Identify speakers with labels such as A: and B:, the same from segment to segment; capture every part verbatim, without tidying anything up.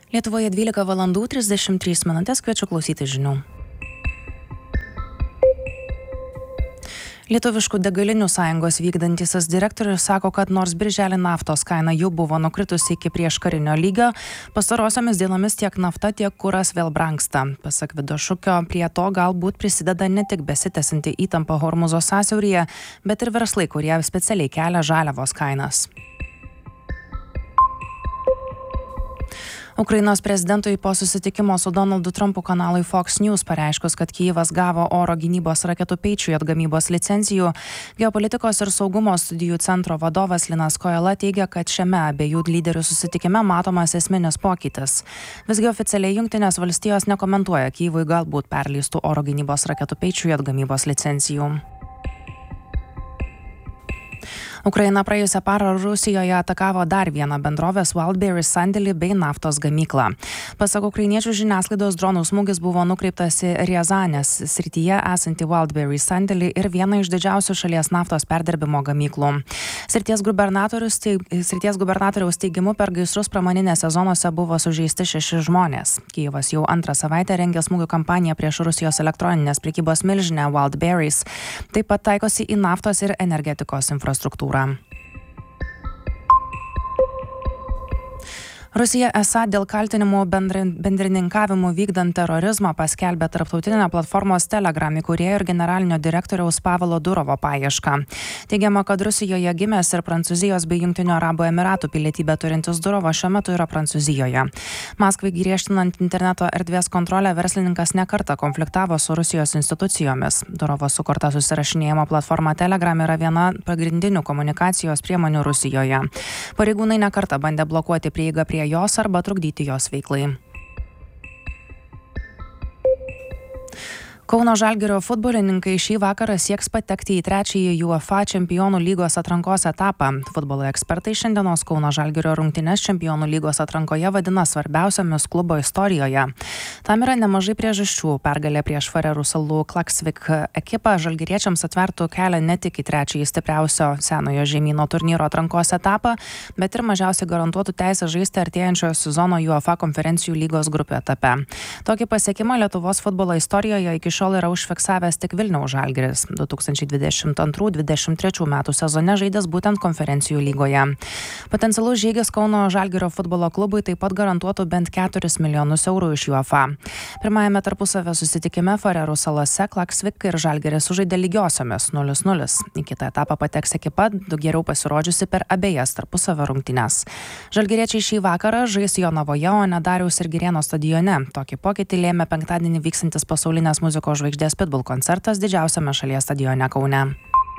A: Lietuvoje dvylika valandų trisdešimt trys minutės, kviečiu klausyti žinių. Lietuviškų degalinių sąjungos vykdantysis direktorius sako, kad nors birželį naftos kaina jau buvo nukritusi iki prieškarinio lygio, pastarosiomis dienomis tiek nafta, tiek kuras vėl brangsta. Pasak Vido Šukio, prie to galbūt prisideda ne tik besitęsianti įtampa Hormuzo sąsiauryje, bet ir verslai, kurie specialiai kelia žaliavos kainas. Ukrainos prezidentui po susitikimo su Donaldu Trumpu kanalui Fox News pareiškus, kad Kijevas gavo oro gynybos raketų Patriot gamybos licencijų, geopolitikos ir saugumo studijų centro vadovas Linas Kojala teigia, kad šiame abiejų lyderių susitikime matomas esminis pokytis. Visgi oficialiai Jungtinės valstijos nekomentuoja Kijevui galbūt perleistų oro gynybos raketų Patriot gamybos licencijų. Ukraina praėjusią parą Rusijoje atakavo dar vieną bendrovės Wildberry sandėlį bei naftos gamyklą. Pasak ukrainiečių žiniasklaidos, dronų smūgis buvo nukreiptas į Riazanės srityje esantį Wildberry sandėlį ir vieną iš didžiausių šalies naftos perdirbimo gamyklų. Srities gubernatorius, teig, srities gubernatoriaus teigimu per gaisrus pramoninėse zonose buvo sužeisti šeši žmonės. Kijevas jau antrą savaitę rengia smūgių kampaniją prieš Rusijos elektroninės prekybos milžinę Wildberries. Taip pat taikosi į naftos ir energetikos infrastruktūrą. Rusija esą dėl kaltinimų bendrininkavimu vykdant terorizmą paskelbė tarptautinę platformos Telegram įkūrėjo ir generalinio direktoriaus Pavelo Durovo paiešką. Teigiama, kad Rusijoje gimęs ir Prancūzijos bei Jungtinių Arabų Emiratų pilietybę turintis Durovo šiuo metu yra Prancūzijoje. Maskvai griežtinant interneto erdvės kontrolę, verslininkas nekartą konfliktavo su Rusijos institucijomis. Durovo sukurta susirašinėjimo platforma Telegram yra viena pagrindinių komunikacijos priemonių Rusijoje. Pareigūnai nekartą bandė blokuoti prieigą prie jos arba trukdyti jos veiklai. Kauno Žalgirio futbolininkai šį vakarą sieks patekti į trečiąjį UEFA Čempionų lygos atrankos etapą. Futbolo ekspertai šiandienos Kauno Žalgirio rungtynes Čempionų lygos atrankoje vadina svarbiausiamis klubo istorijoje. Tam yra nemažai priežasčių. Pergalė prieš Farerų salų Klaksvik ekipą žalgiriečiams atvertų kelią ne tik į trečiąjį stipriausio senojo žemyno turnyro atrankos etapą, bet ir mažiausiai garantuotų teisę žaisti artėjančio sezono UEFA konferencijų lygos grupių etape. Tokį pasiekimą Lietuvos futbolo istorijoje iki šiol yra užfiksavęs tik Vilniaus Žalgiris. du tūkstančiai dvidešimt antrų dvidešimt trečių metų sezone žaidęs būtent konferencijų lygoje. Potencialus žygis Kauno Žalgirio futbolo klubui taip pat garantuotų bent keturis milijonus eurų iš UEFA. Pirmajame tarpusavio susitikime Farerų salose Klaksvik ir Žalgiris sužaidė lygiosiomis nulis nulis. Į kitą etapą pateks ekipa, du geriau pasirodžiusi per abejas tarpusavio rungtynes. Žalgiriečiai šį vakarą žais Jonavoje, o ne Dariaus ir Girėno stadione. Tokį pokytį lėmė penktadienį vyksantis pasaulinės muzikos žvaigždės Pitbull koncertas didžiausiame šalies stadione Kaune.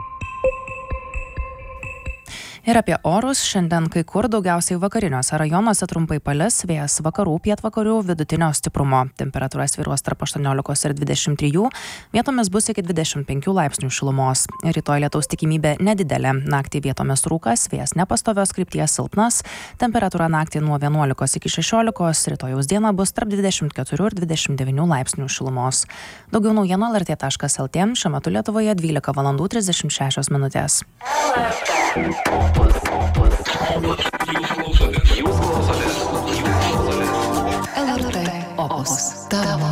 A: Ir apie orus. Šiandien kai kur daugiausiai vakariniuose rajonuose trumpai palis, vėjas vakarų pietvakarių vidutinio stiprumo. Temperatūra svyruos tarp aštuoniolikos ir dvidešimt trijų, vietomis bus iki dvidešimt penkių laipsnių šilumos. Rytoj lietaus tikimybė nedidelė. Naktį vietomis rūkas, vėjas nepastovios krypties silpnas. Temperatūra naktį nuo vienuolikos iki šešiolikos, rytojaus dieną bus tarp dvidešimt keturių ir dvidešimt devynių laipsnių šilumos. Daugiau naujienų el er tė taškas el tė. Šiuo metu Lietuvoje dvylika valandų trisdešimt šešios minutės.
B: el er tė Opus. Tavo